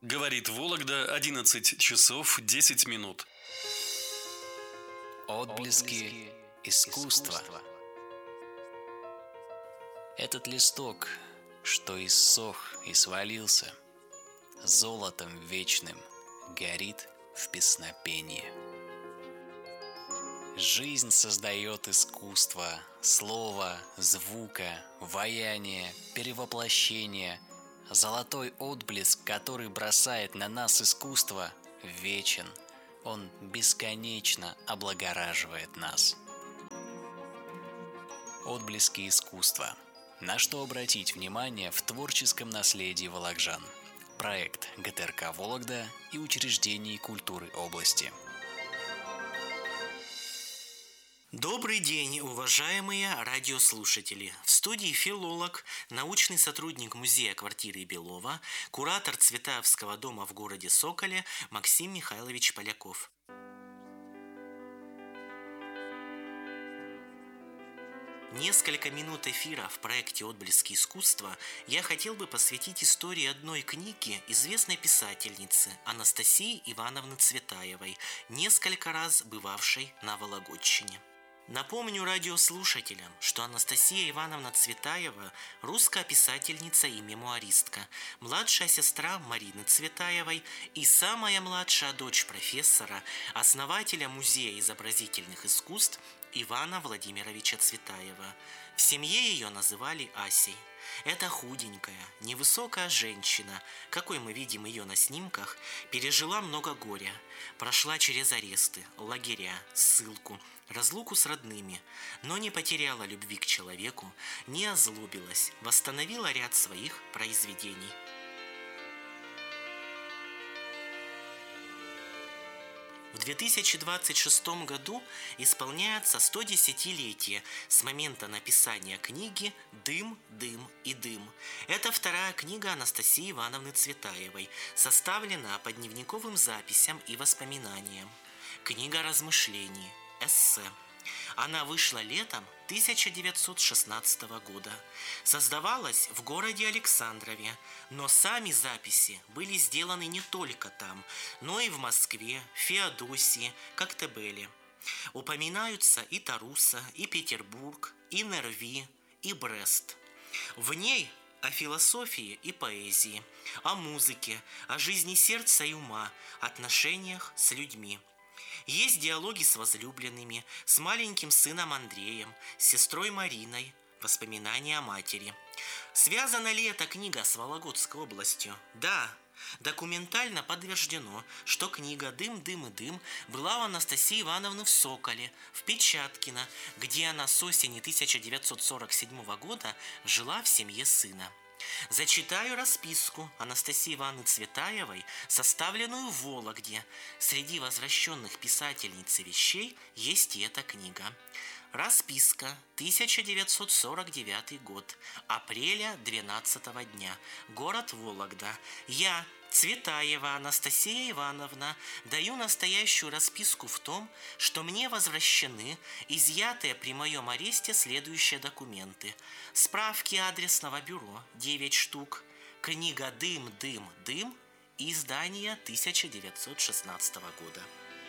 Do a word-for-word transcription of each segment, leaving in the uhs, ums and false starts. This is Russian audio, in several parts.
Говорит Вологда, одиннадцать часов десять минут. Отблески искусства. Этот листок, что иссох и свалился, золотом вечным горит в песнопении. Жизнь создает искусство, слова, звука, ваяние, перевоплощение. Золотой отблеск, который бросает на нас искусство, вечен. Он бесконечно облагораживает нас. Отблески искусства. На что обратить внимание в творческом наследии волокжан. Проект гэ тэ эр ка Вологда и учреждений культуры области. Добрый день, уважаемые радиослушатели! В студии филолог, научный сотрудник музея квартиры Белова, куратор Цветаевского дома в городе Соколе Максим Михайлович Поляков. Несколько минут эфира в проекте «Отблески искусства» я хотел бы посвятить истории одной книги известной писательницы Анастасии Ивановны Цветаевой, несколько раз бывавшей на Вологодчине. Напомню радиослушателям, что Анастасия Ивановна Цветаева – русская писательница и мемуаристка, младшая сестра Марины Цветаевой и самая младшая дочь профессора, основателя Музея изобразительных искусств Ивана Владимировича Цветаева. В семье ее называли Асей. Эта худенькая, невысокая женщина, какой мы видим ее на снимках, пережила много горя, прошла через аресты, лагеря, ссылку, разлуку с родными, но не потеряла любви к человеку, не озлобилась, восстановила ряд своих произведений. В две тысячи двадцать шестом году исполняется сто десятилетие с момента написания книги «Дым, дым и дым». Это вторая книга Анастасии Ивановны Цветаевой, составлена по дневниковым записям и воспоминаниям. Книга размышлений, эссе. Она вышла летом тысяча девятьсот шестнадцатого года. Создавалась в городе Александрове, но сами записи были сделаны не только там, но и в Москве, Феодосии, Коктебеле. Упоминаются и Таруса, и Петербург, и Нерви, и Брест. В ней о философии и поэзии, о музыке, о жизни сердца и ума, отношениях с людьми. Есть диалоги с возлюбленными, с маленьким сыном Андреем, с сестрой Мариной, воспоминания о матери. Связана ли эта книга с Вологодской областью? Да, документально подтверждено, что книга «Дым, дым и дым» была у Анастасии Ивановны в Соколе, в Печаткино, где она с осени тысяча девятьсот сорок седьмого года жила в семье сына. Зачитаю расписку Анастасии Ивановны Цветаевой, составленную в Вологде. Среди возвращенных писательниц и вещей есть и эта книга. Расписка, тысяча девятьсот сорок девятый год, апреля двенадцатого дня, город Вологда. Я, Цветаева Анастасия Ивановна, даю настоящую расписку в том, что мне возвращены изъятые при моем аресте следующие документы. Справки адресного бюро, девять штук. Книга «Дым, дым, дым», издание тысяча девятьсот шестнадцатого года.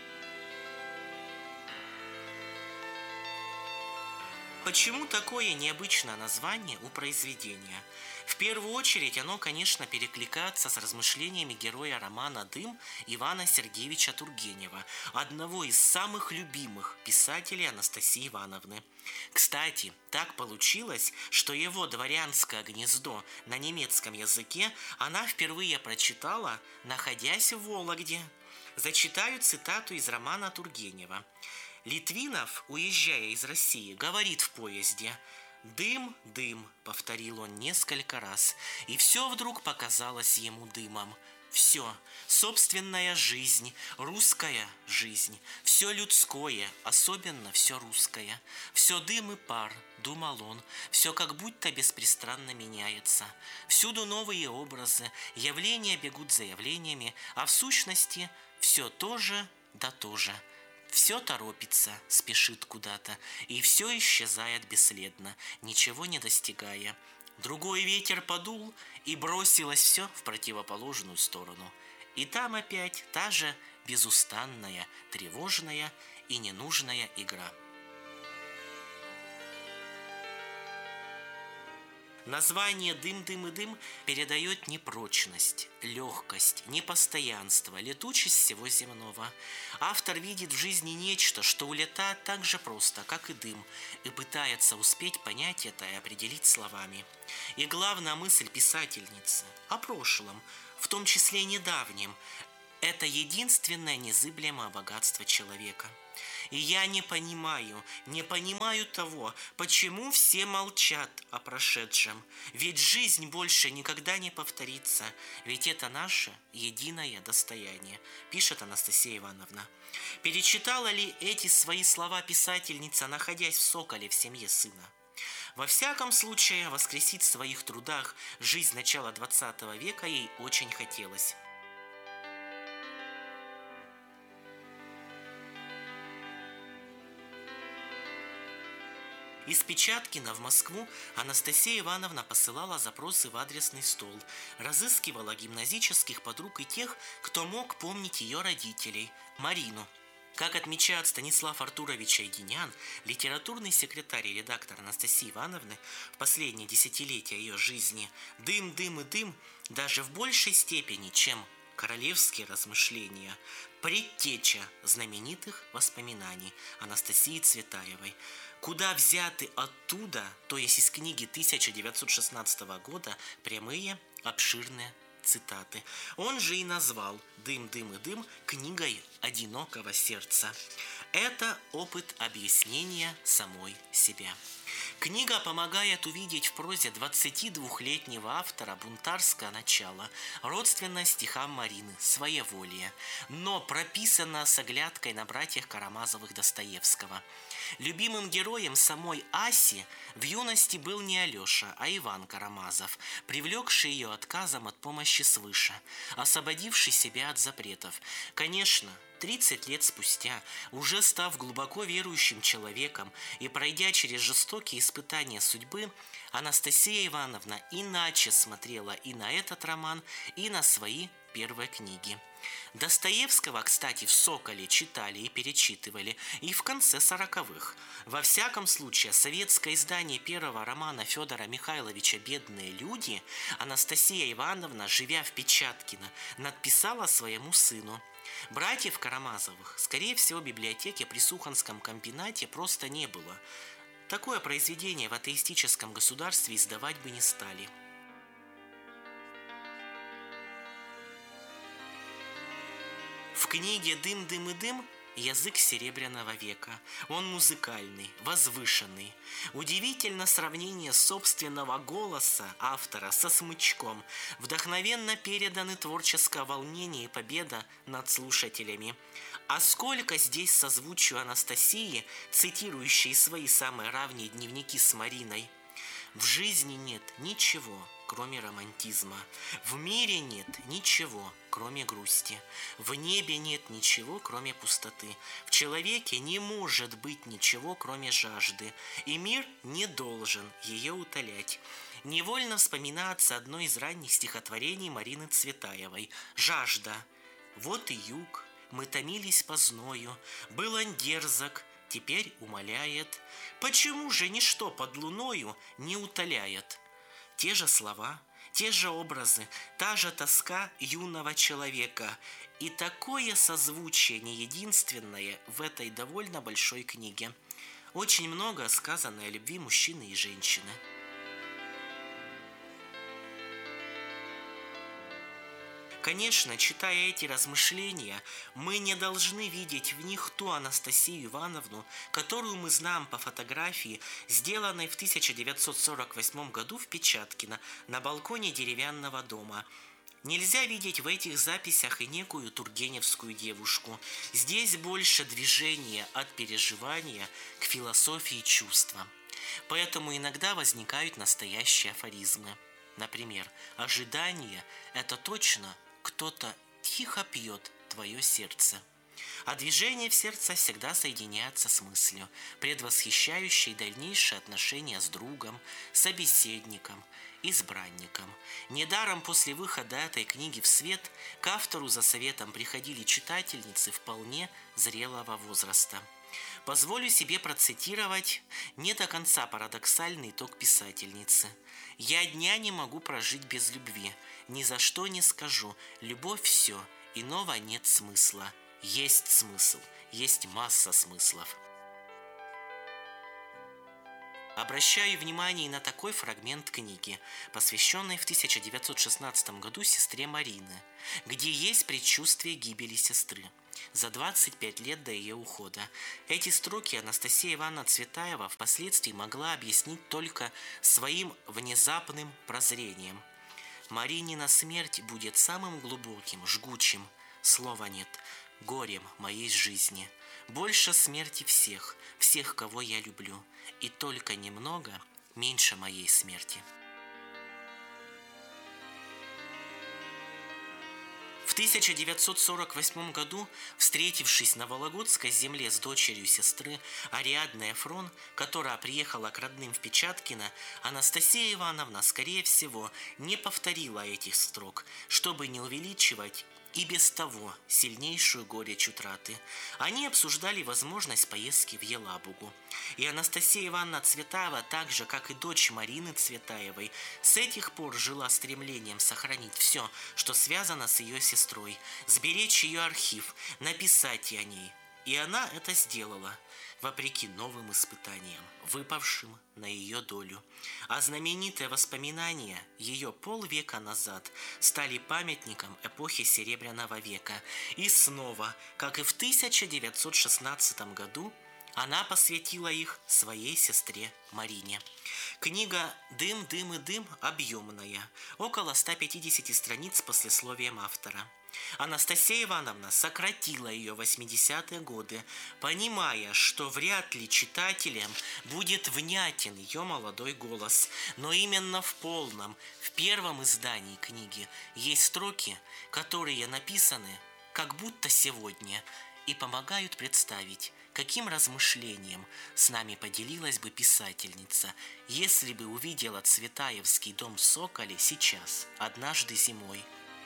Почему такое необычное название у произведения? В первую очередь оно, конечно, перекликается с размышлениями героя романа «Дым» Ивана Сергеевича Тургенева, одного из самых любимых писателей Анастасии Ивановны. Кстати, так получилось, что его «Дворянское гнездо» на немецком языке она впервые прочитала, находясь в Вологде. Зачитаю цитату из романа Тургенева. Литвинов, уезжая из России, говорит в поезде: «Дым, дым», — повторил он несколько раз, и все вдруг показалось ему дымом. Все, собственная жизнь, русская жизнь, все людское, особенно все русское, все дым и пар, думал он, все как будто беспрестанно меняется. Всюду новые образы, явления бегут за явлениями, а в сущности все то же да то же. Все торопится, спешит куда-то, и все исчезает бесследно, ничего не достигая. Другой ветер подул, и бросилось все в противоположную сторону. И там опять та же безустанная, тревожная и ненужная игра. Название «Дым, дым и дым» передает непрочность, легкость, непостоянство, летучесть всего земного. Автор видит в жизни нечто, что улетает так же просто, как и дым, и пытается успеть понять это и определить словами. И главная мысль писательницы о прошлом, в том числе недавнем, это единственное незыблемое богатство человека. И я не понимаю, не понимаю того, почему все молчат о прошедшем. Ведь жизнь больше никогда не повторится, ведь это наше единое достояние, пишет Анастасия Ивановна. Перечитала ли эти свои слова писательница, находясь в Соколе в семье сына? Во всяком случае, воскресить в своих трудах жизнь начала двадцатого века ей очень хотелось. Из Печаткина в Москву Анастасия Ивановна посылала запросы в адресный стол, разыскивала гимназических подруг и тех, кто мог помнить ее родителей, Марину. Как отмечает Станислав Артурович Айгинян, литературный секретарь и редактор Анастасии Ивановны в последние десятилетия ее жизни, «Дым, дым и дым» даже в большей степени, чем «Королевские размышления», предтеча знаменитых воспоминаний Анастасии Цветаевой, куда взяты оттуда, то есть из книги тысяча девятьсот шестнадцатого года, прямые обширные цитаты. Он же и назвал «Дым, дым и дым» книгой одинокого сердца. Это опыт объяснения самой себя. Книга помогает увидеть в прозе двадцатидвухлетнего автора бунтарское начало, родственное стихам Марины, своеволие, но прописана с оглядкой на братьях Карамазовых Достоевского. Любимым героем самой Аси в юности был не Алеша, а Иван Карамазов, привлекший ее отказом от помощи свыше, освободивший себя от запретов. Конечно, тридцать лет спустя, уже став глубоко верующим человеком и пройдя через жестокие испытания судьбы, Анастасия Ивановна иначе смотрела и на этот роман, и на свои первые книги. Достоевского, кстати, в «Соколе» читали и перечитывали и в конце сороковых. Во всяком случае, советское издание первого романа Федора Михайловича «Бедные люди» Анастасия Ивановна, живя в Печаткино, надписала своему сыну. Братьев Карамазовых, скорее всего, в библиотеке при Суханском комбинате просто не было. Такое произведение в атеистическом государстве издавать бы не стали. В книге «Дым, дым и дым» язык Серебряного века. Он музыкальный, возвышенный. Удивительно сравнение собственного голоса автора со смычком. Вдохновенно переданы творческое волнение и победа над слушателями. А сколько здесь созвучию Анастасии, цитирующей свои самые равние дневники с Мариной. В жизни нет ничего, кроме романтизма. В мире нет ничего, кроме грусти. В небе нет ничего, кроме пустоты. В человеке не может быть ничего, кроме жажды. И мир не должен ее утолять. Невольно вспоминается одно из ранних стихотворений Марины Цветаевой «Жажда». Вот и юг, мы томились по зною, был он дерзок, теперь умоляет. Почему же ничто под луною не утоляет? Те же слова, те же образы, та же тоска юного человека. И такое созвучие не единственное в этой довольно большой книге. Очень много сказано о любви мужчины и женщины. Конечно, читая эти размышления, мы не должны видеть в них ту Анастасию Ивановну, которую мы знаем по фотографии, сделанной в тысяча девятьсот сорок восьмом году в Печаткино на балконе деревянного дома. Нельзя видеть в этих записях и некую тургеневскую девушку. Здесь больше движения от переживания к философии чувства. Поэтому иногда возникают настоящие афоризмы. Например, ожидание – это точно кто-то тихо пьет твое сердце. А движение в сердце всегда соединяется с мыслью, предвосхищающей дальнейшие отношения с другом, собеседником избранником. Недаром после выхода этой книги в свет к автору за советом приходили читательницы вполне зрелого возраста. Позволю себе процитировать не до конца парадоксальный итог писательницы. «Я дня не могу прожить без любви. Ни за что не скажу. Любовь – все. Иного нет смысла. Есть смысл. Есть масса смыслов». Обращаю внимание на такой фрагмент книги, посвященной в тысяча девятьсот шестнадцатом году сестре Марины, где есть предчувствие гибели сестры за двадцать пять лет до ее ухода. Эти строки Анастасия Ивановна Цветаева впоследствии могла объяснить только своим внезапным прозрением. «Маринина смерть будет самым глубоким, жгучим, слова нет, горем моей жизни. Больше смерти всех, всех, кого я люблю, и только немного меньше моей смерти». В тысяча девятьсот сорок восьмом году, встретившись на Вологодской земле с дочерью сестры Ариадной Эфрон, которая приехала к родным в Печаткино, Анастасия Ивановна, скорее всего, не повторила этих строк, чтобы не увеличивать и без того сильнейшую горечь утраты. Они обсуждали возможность поездки в Елабугу. И Анастасия Ивановна Цветаева, так же, как и дочь Марины Цветаевой, с этих пор жила стремлением сохранить все, что связано с ее сестрой, сберечь ее архив, написать о ней. И она это сделала, вопреки новым испытаниям, выпавшим на ее долю. А знаменитые воспоминания ее полвека назад стали памятником эпохи Серебряного века. И снова, как и в тысяча девятьсот шестнадцатом году, она посвятила их своей сестре Марине. Книга «Дым, дым и дым» объемная, около ста пятидесяти страниц с послесловием автора. Анастасия Ивановна сократила ее в восьмидесятые годы, понимая, что вряд ли читателям будет внятен ее молодой голос. Но именно в полном, в первом издании книги есть строки, которые написаны как будто сегодня и помогают представить, каким размышлением с нами поделилась бы писательница, если бы увидела Цветаевский дом в Соколе сейчас, однажды зимой.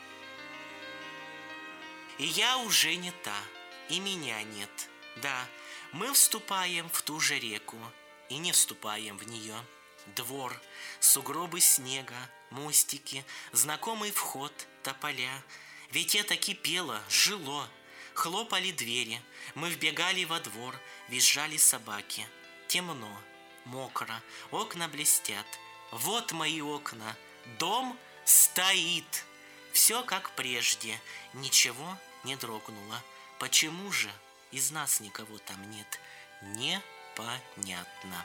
И я уже не та, и меня нет. Да, мы вступаем в ту же реку, и не вступаем в нее. Двор, сугробы снега, мостики, знакомый вход, тополя. Ведь это кипело, жило, хлопали двери. Мы вбегали во двор, визжали собаки. Темно, мокро, окна блестят. Вот мои окна, дом стоит. Все как прежде, ничего не дрогнуло. Почему же из нас никого там нет? Непонятно.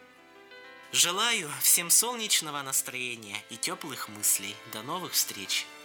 Желаю всем солнечного настроения и теплых мыслей. До новых встреч!